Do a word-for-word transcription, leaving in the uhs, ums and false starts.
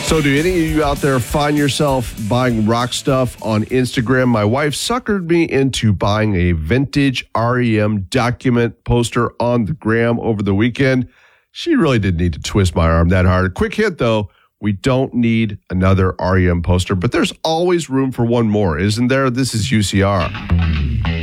So do any of you out there find yourself buying rock stuff on Instagram? My wife suckered me into buying a vintage R E M document poster on the gram over the weekend. She really didn't need to twist my arm that hard. Quick hint, though, we don't need another R E M poster, but there's always room for one more, isn't there? This is U C R.